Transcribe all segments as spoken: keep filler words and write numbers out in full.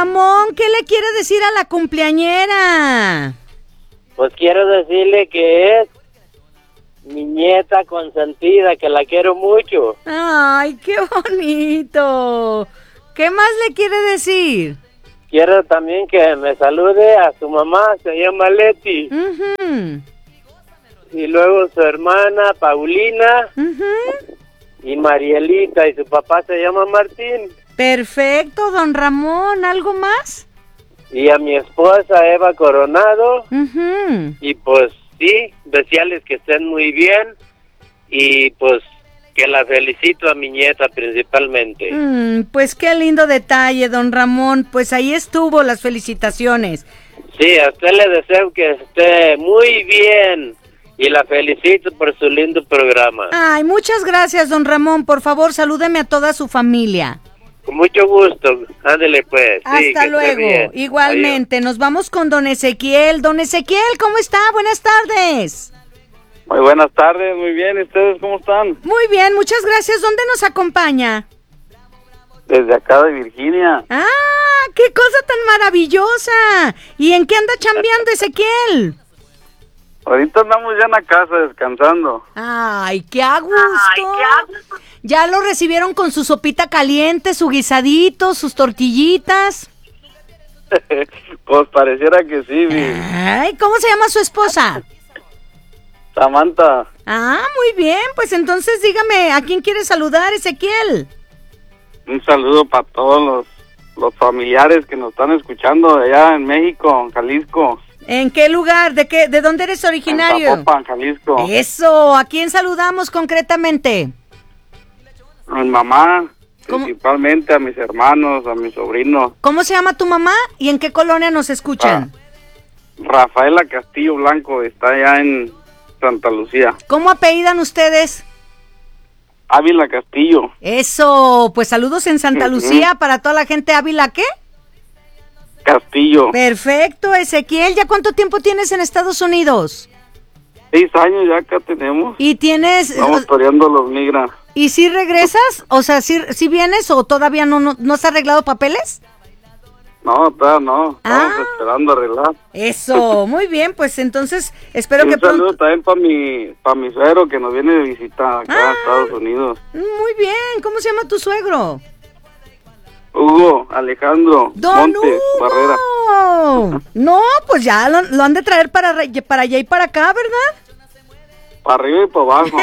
Ramón, ¿qué le quiere decir a la cumpleañera? Pues quiero decirle que es mi nieta consentida, que la quiero mucho. Ay, qué bonito. ¿Qué más le quiere decir? Quiero también que me salude a su mamá, se llama Leti. Uh-huh. Y luego su hermana, Paulina. Uh-huh. Y Marielita, y su papá se llama Martín. Perfecto, don Ramón, ¿algo más? Y a mi esposa, Eva Coronado. Uh-huh. Y pues sí, desearles que estén muy bien. Y pues que la felicito a mi nieta principalmente. Mm, pues qué lindo detalle, don Ramón. Pues ahí estuvo las felicitaciones. Sí, a usted le deseo que esté muy bien. Y la felicito por su lindo programa. Ay, muchas gracias, don Ramón. Por favor, salúdeme a toda su familia. Con mucho gusto. Ándele pues. Hasta sí, que luego. Igualmente. Adiós. Nos vamos con don Ezequiel. Don Ezequiel, ¿cómo está? Buenas tardes. Muy buenas tardes, muy bien. ¿Y ustedes cómo están? Muy bien, muchas gracias. ¿Dónde nos acompaña? Desde acá de Virginia. ¡Ah! ¡Qué cosa tan maravillosa! ¿Y en qué anda chambeando, Ezequiel? Ahorita andamos ya en la casa descansando. ¡Ay, qué a gusto! Ay, qué a gusto. ¿Ya lo recibieron con su sopita caliente, su guisadito, sus tortillitas? Pues pareciera que sí, mi. Ay, ¿cómo se llama su esposa? Samantha. Ah, muy bien, pues entonces dígame, ¿a quién quiere saludar, Ezequiel? Un saludo para todos los, los familiares que nos están escuchando allá en México, en Jalisco. ¿En qué lugar? ¿De qué? ¿De dónde eres originario? En Zapopan, Jalisco. Eso, ¿a quién saludamos concretamente? A mi mamá, ¿Cómo? Principalmente a mis hermanos, a mis sobrinos. ¿Cómo se llama tu mamá y en qué colonia nos escuchan? Ah, Rafaela Castillo Blanco, está allá en Santa Lucía. ¿Cómo apellidan ustedes? Ávila Castillo. Eso, pues saludos en Santa uh-huh. Lucía para toda la gente. ¿Ávila qué? Castillo. Perfecto, Ezequiel. ¿Ya cuánto tiempo tienes en Estados Unidos? Seis años ya acá tenemos. ¿Y tienes...? Estamos toreando los migras. ¿Y si regresas? O sea, ¿si, si vienes o todavía no, no, no has arreglado papeles? No, todavía no. Estamos ah, esperando arreglar. Eso, muy bien. Pues entonces espero y que un saludo pronto... también para mi, para mi suegro que nos viene de visita acá ah, a Estados Unidos. Muy bien. ¿Cómo se llama tu suegro? Hugo Alejandro Don Montes Hugo. Barrera. No, pues ya lo, lo han de traer para, para allá y para acá, ¿verdad? Para arriba y para abajo.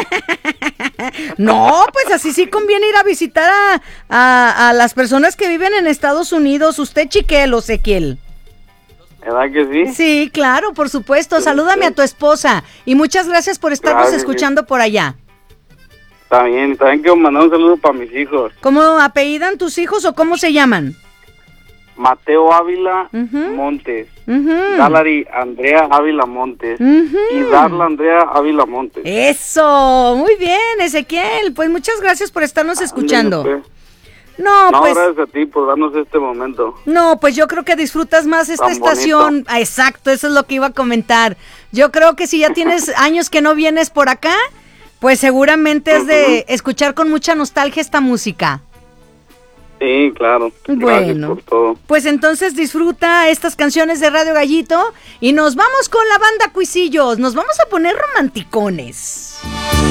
No, pues así sí conviene ir a visitar a, a, a las personas que viven en Estados Unidos. Usted chiquelo, Ezequiel. ¿Verdad que sí? Sí, claro, por supuesto. Sí, salúdame sí. a tu esposa. Y muchas gracias por estarnos gracias, escuchando sí. por allá. También, también quiero mandar un saludo para mis hijos. ¿Cómo apellidan tus hijos o cómo se llaman? Mateo Ávila uh-huh. Montes. Uh-huh. Dalari Andrea Ávila Montes. Uh-huh. Y Darla Andrea Ávila Montes. Eso, muy bien, Ezequiel. Pues muchas gracias por estarnos escuchando. Pues. No, no, pues... gracias a ti por darnos este momento. No, pues yo creo que disfrutas más esta Tan estación. Ah, exacto, eso es lo que iba a comentar. Yo creo que si ya tienes años que no vienes por acá, pues seguramente uh-huh. es de escuchar con mucha nostalgia esta música. Sí, claro. Bueno, por todo. Pues entonces disfruta estas canciones de Radio Gallito y nos vamos con la banda Cuisillos. Nos vamos a poner romanticones.